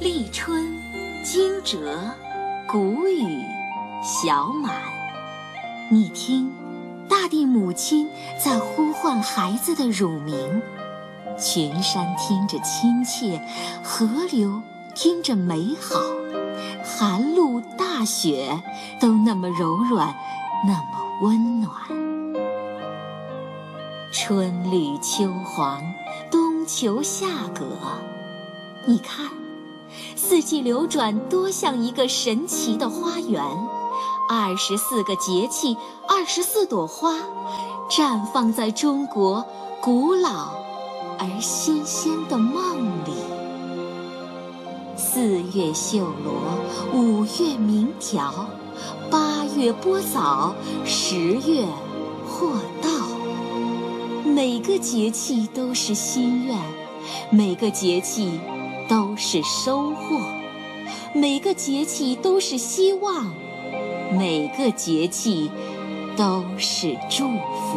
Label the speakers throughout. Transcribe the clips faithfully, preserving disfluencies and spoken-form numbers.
Speaker 1: 立春、惊蛰、谷雨、小满。你听，大地母亲在呼唤孩子的乳名，群山听着亲切，河流听着美好，寒露大雪都那么柔软，那么温暖。春绿秋黄，冬秋夏隔，你看，四季流转多像一个神奇的花园，二十四个节气，二十四朵花，绽放在中国古老而新鲜的梦里。四月绣罗，五月鸣条，八月播枣，十月获稻。每个节气都是心愿，每个节气都是收获，每个节气都是希望，每个节气都是祝福。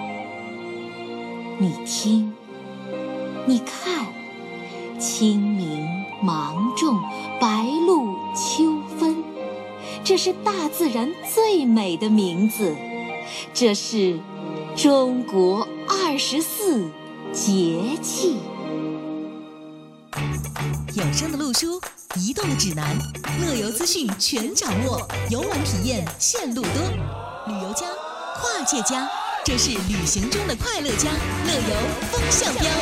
Speaker 1: 你听，你看，清明、芒种、白露、秋分，这是大自然最美的名字，这是中国二十四节气。
Speaker 2: 有声的路书，移动的指南，乐游资讯全掌握，游玩体验线路多。旅游家，跨界家，这是旅行中的快乐家，乐游风向标。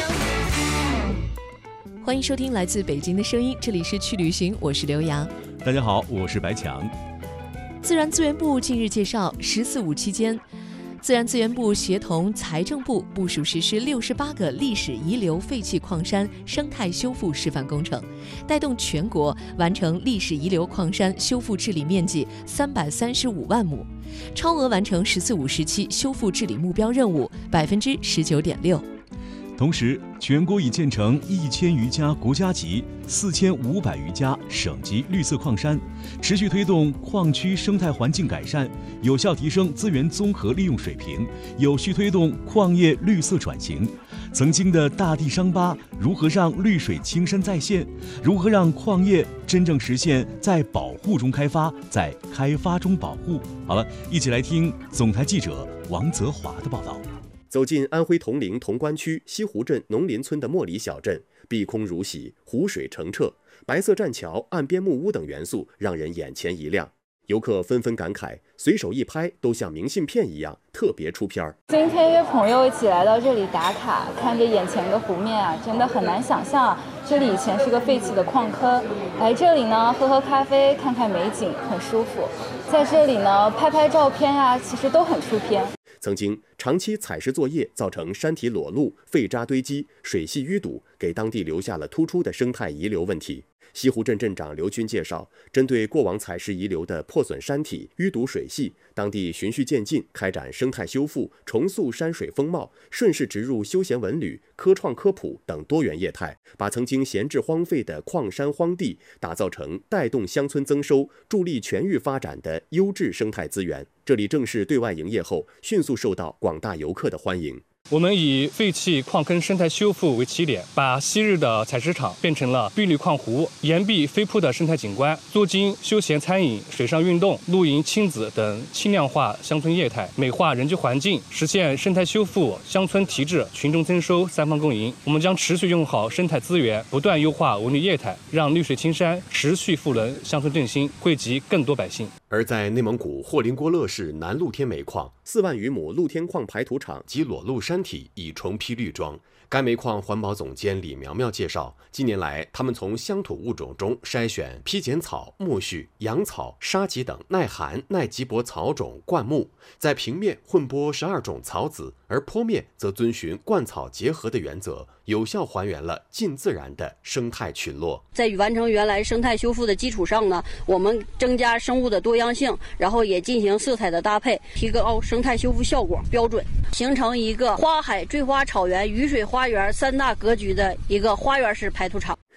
Speaker 3: 欢迎收听来自北京的声音，这里是去旅行，我是刘洋。
Speaker 4: 大家好，我是白强。
Speaker 3: 自然资源部近日介绍，十四五期间，自然资源部协同财政部部署实施六十八个历史遗留废弃矿山生态修复示范工程，带动全国完成历史遗留矿山修复治理面积三百三十五万亩，超额完成“十四五”时期修复治理目标任务百分之十九点六。
Speaker 4: 同时，全国已建成一千余家国家级、四千五百余家省级绿色矿山，持续推动矿区生态环境改善，有效提升资源综合利用水平，有序推动矿业绿色转型。曾经的大地伤疤，如何让绿水青山再现？如何让矿业真正实现在保护中开发，在开发中保护？好了，一起来听总台记者王泽华的报道。
Speaker 5: 走进安徽铜陵潼关区西湖镇农林村的莫里小镇，碧空如洗，湖水澄澈，白色栈桥、岸边木屋等元素让人眼前一亮。游客纷纷感慨，随手一拍都像明信片一样，特别出片儿。
Speaker 6: 今天约朋友一起来到这里打卡，看着眼前的湖面啊，真的很难想象啊，这里以前是个废弃的矿坑。来这里呢，喝喝咖啡，看看美景，很舒服。在这里呢，拍拍照片啊，其实都很出片。
Speaker 5: 曾经长期采石作业造成山体裸露、废渣堆积、水系淤堵，给当地留下了突出的生态遗留问题。西湖镇镇长刘军介绍，针对过往采石遗留的破损山体、淤堵水系，当地循序渐进开展生态修复，重塑山水风貌，顺势植入休闲文旅、科创科普等多元业态，把曾经闲置荒废的矿山荒地打造成带动乡村增收、助力全域发展的优质生态资源。这里正式对外营业后，迅速受到广大游客的欢迎。
Speaker 7: 我们以废弃矿坑生态修复为起点，把昔日的采石场变成了碧绿矿湖、岩壁飞瀑的生态景观，做精休闲餐饮、水上运动、露营、亲子等轻量化乡村业态，美化人居环境，实现生态修复、乡村提质、群众增收三方共赢。我们将持续用好生态资源，不断优化文旅业态，让绿水青山持续赋能乡村振兴，惠及更多百姓。
Speaker 5: 而在内蒙古霍林郭勒市南露天煤矿，四万余亩露天矿排土场及裸露山体已重披绿装。该煤矿环保总监李苗苗介绍，近年来他们从乡土物种中筛选披剪草、苜蓿、杨草、沙棘等耐寒、耐瘠薄草种灌木，在平面混播十二种草籽，而坡面则遵循灌草结合的原则，有效还原了近自然的生态群落。
Speaker 8: 在完成原来生态修复的基础上呢，我们增加生物的多样性，然后也进行色彩的搭配，提高生态修复效果标准，形成一个花海、坠花草原、雨水花园三大格局的一个花园式排土场。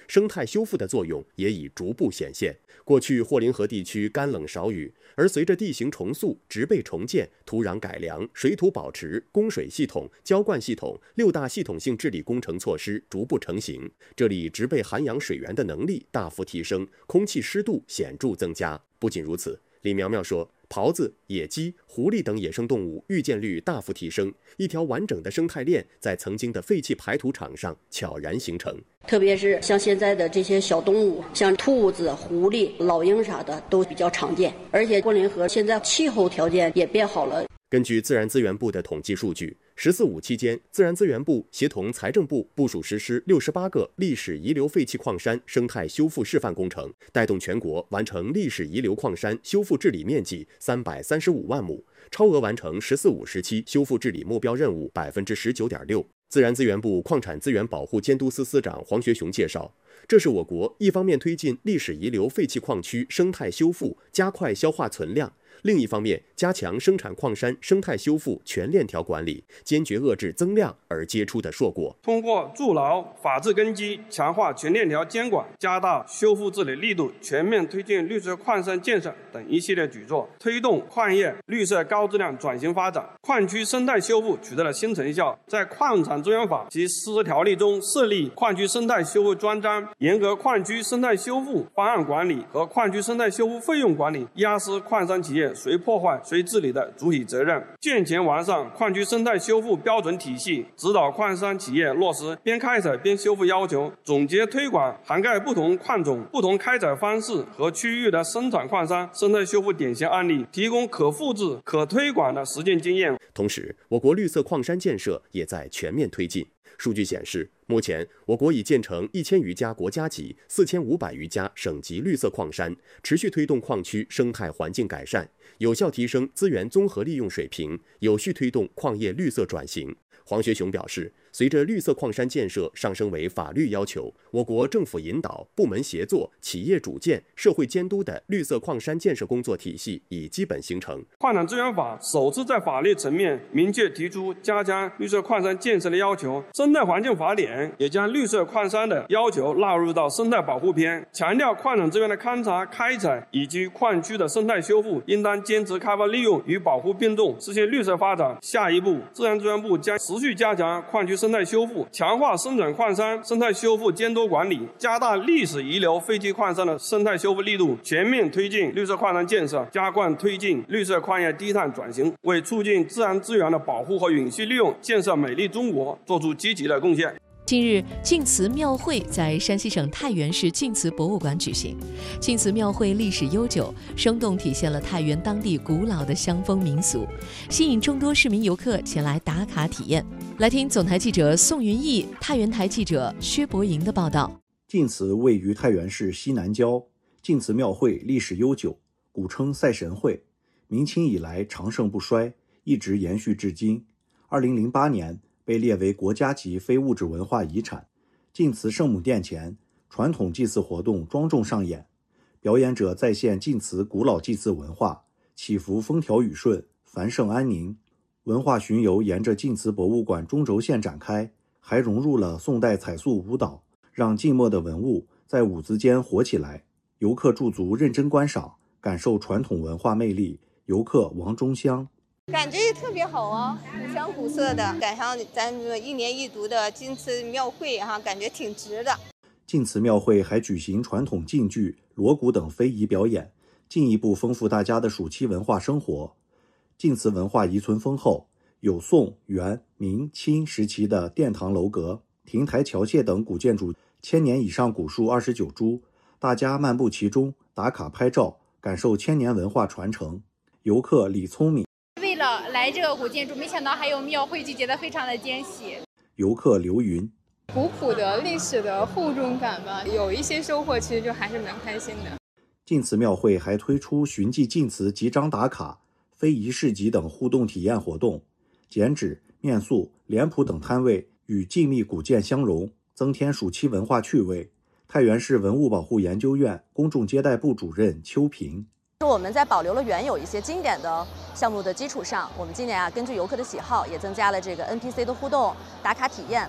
Speaker 5: 生态修复的作用也已逐步显现。过去霍林河地区干冷少雨，而随着地形重塑、植被重建、土壤改良、水土保持、供水系统、浇灌系统六大系统性治理工程措施逐步成型，这里植被涵养水源的能力大幅提升，空气湿度显著增加。不仅如此，李苗苗说，狍子、野鸡、狐狸等野生动物遇见率大幅提升，一条完整的生态链在曾经的废弃排土场上悄然形成。
Speaker 8: 特别是像现在的这些小动物，像兔子、狐狸、老鹰啥的都比较常见，而且霍林河现在气候条件也变好了。
Speaker 5: 根据自然资源部的统计数据，十四五期间，自然资源部协同财政部部署实施六十八个历史遗留废弃矿山生态修复示范工程，带动全国完成历史遗留矿山修复治理面积三百三十五万亩，超额完成“十四五”时期修复治理目标任务百分之十九点六。自然资源部矿产资源保护监督司司长黄学雄介绍，这是我国一方面推进历史遗留废弃矿区生态修复，加快消化存量，另一方面加强生产矿山生态修复全链条管理，坚决遏制增量而结出的硕果。
Speaker 9: 通过筑牢法治根基，强化全链条监管，加大修复治理力度，全面推进绿色矿山建设等一系列举措，推动矿业绿色高质量转型发展，矿区生态修复取得了新成效。在矿产资源法及实施条例中设立矿区生态修复专章，严格矿区生态修复方案管理和矿区生态修复费用管理，压实矿山企业谁破坏谁治理的主体责任，健全完善矿区生态修复标准体系，指导矿山企业落实边开采边修复要求，总结推广涵盖不同矿种、不同开采方式和区域的生产矿山生态修复典型案例，提供可复制、可推广的实践经验。
Speaker 5: 同时，我国绿色矿山建设也在全面推进。数据显示，目前我国已建成一千余家国家级、四千五百余家省级绿色矿山，持续推动矿区生态环境改善，有效提升资源综合利用水平，有序推动矿业绿色转型。黄学雄表示，随着绿色矿山建设上升为法律要求，我国政府引导、部门协作、企业主建、社会监督的绿色矿山建设工作体系已基本形成。
Speaker 9: 矿产资源法首次在法律层面明确提出加强绿色矿山建设的要求，生态环境法典也将绿色矿山的要求纳入到生态保护篇，强调矿产资源的勘察、开采以及矿区的生态修复应当坚持开发利用与保护并重，实现绿色发展。下一步，自然资源部将持续加强矿区生态修复，强化生产矿山生态修复监督管理，加大历史遗留废弃矿山的生态修复力度，全面推进绿色矿山建设，加快推进绿色矿业低碳转型，为促进自然资源的保护和永续利用、建设美丽中国做出积极的贡献。
Speaker 3: 近日，晋祠庙会在山西省太原市晋祠博物馆举行。晋祠庙会历史悠久，生动体现了太原当地古老的乡风民俗，吸引众多市民游客前来打卡体验。来听总台记者宋云逸、太原台记者薛博莹的报道。
Speaker 10: 晋祠位于太原市西南郊，晋祠庙会历史悠久，古称赛神会，明清以来长盛不衰，一直延续至今。二零零八年被列为国家级非物质文化遗产。晋祠圣母殿前，传统祭祀活动庄重上演，表演者再现晋祠古老祭祀文化，祈福风调雨顺、繁盛安宁。文化巡游沿着晋祠博物馆中轴线展开，还融入了宋代彩塑舞蹈，让静默的文物在舞姿间活起来。游客驻足认真观赏，感受传统文化魅力。游客王中香。
Speaker 11: 感觉也特别好啊，古香古色的，赶上咱们一年一度的晋祠庙会哈、啊，感觉挺值的。
Speaker 10: 晋祠庙会还举行传统晋剧、锣鼓等非遗表演，进一步丰富大家的暑期文化生活。晋祠文化遗存丰厚，有宋、元、明、清时期的殿堂楼阁、亭台桥榭等古建筑，千年以上古树二十九株，大家漫步其中，打卡拍照，感受千年文化传承。游客李聪敏。
Speaker 12: 为了来这个古建筑，没想到还有庙会，就觉得非常的惊喜。
Speaker 10: 游客刘云。
Speaker 13: 古朴的历史的厚重感吧，有一些收获，其实就还是蛮开心的。
Speaker 10: 晋祠庙会还推出寻迹晋祠集章打卡、非遗市集等互动体验活动，剪纸、面塑、脸谱等摊位与晋密古建相融，增添暑期文化趣味。太原市文物保护研究院公众接待部主任邱平。
Speaker 14: 我们在保留了原有一些经典的项目的基础上，我们今年啊，根据游客的喜好，也增加了这个 N P C 的互动、打卡体验。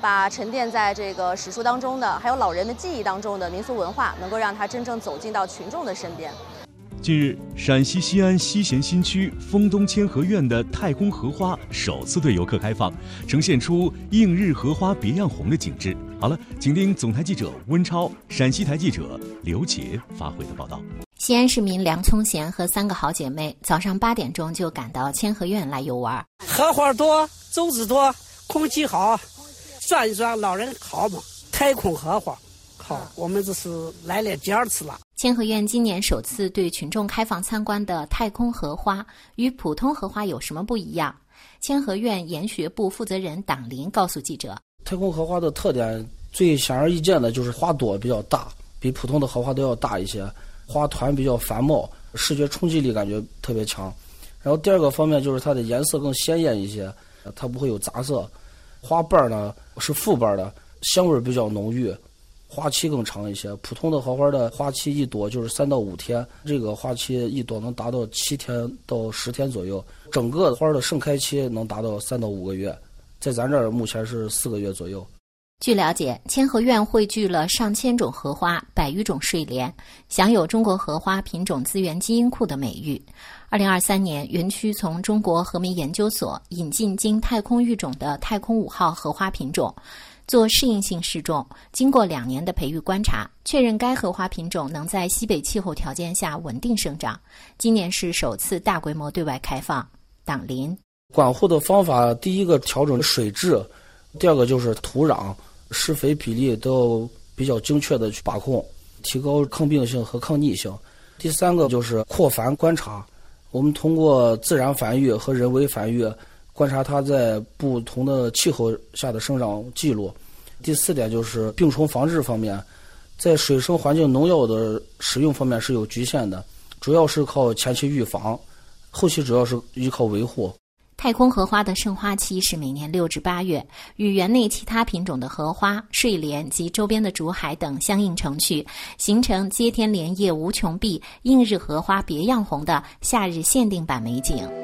Speaker 14: 把沉淀在这个史书当中的，还有老人的记忆当中的民俗文化，能够让它真正走进到群众的身边。
Speaker 4: 近日，陕西西安西咸新区丰东千和苑的太空荷花首次对游客开放，呈现出映日荷花别样红的景致。好了，请听总台记者温超、陕西台记者刘杰发回的报道。
Speaker 15: 西安市民梁聪贤和三个好姐妹早上八点钟就赶到千和苑来游玩。
Speaker 16: 荷花多，种子多，空气好，转一转老人好嘛。太空荷花好，我们这是来了第二次了。
Speaker 15: 千和苑今年首次对群众开放参观的太空荷花，与普通荷花有什么不一样？千和苑研学部负责人党林告诉记者，
Speaker 17: 太空荷花的特点最显而易见的就是花朵比较大，比普通的荷花都要大一些，花团比较繁茂，视觉冲击力感觉特别强。然后第二个方面就是它的颜色更鲜艳一些，它不会有杂色。花瓣呢是复瓣的，香味比较浓郁，花期更长一些。普通的荷花的花期一朵就是三到五天，这个花期一朵能达到七天到十天左右，整个花的盛开期能达到三到五个月，在咱这儿目前是四个月左右。
Speaker 15: 据了解，千和苑汇聚了上千种荷花、百余种睡莲，享有中国荷花品种资源基因库的美誉。二零二三年，园区从中国和民研究所引进经太空育种的太空五号荷花品种，做适应性试种，经过两年的培育观察，确认该荷花品种能在西北气候条件下稳定生长。今年是首次大规模对外开放。党林
Speaker 17: 管护的方法，第一个调整水质，第二个就是土壤施肥比例都要比较精确的去把控，提高抗病性和抗逆性。第三个就是扩繁观察，我们通过自然繁育和人为繁育观察它在不同的气候下的生长记录。第四点就是病虫防治方面，在水生环境农药的使用方面是有局限的，主要是靠前期预防，后期主要是依靠维护。
Speaker 15: 太空荷花的盛花期是每年六至八月，与园内其他品种的荷花、睡莲及周边的竹海等相映成趣，形成接天莲叶无穷碧、映日荷花别样红的夏日限定版美景。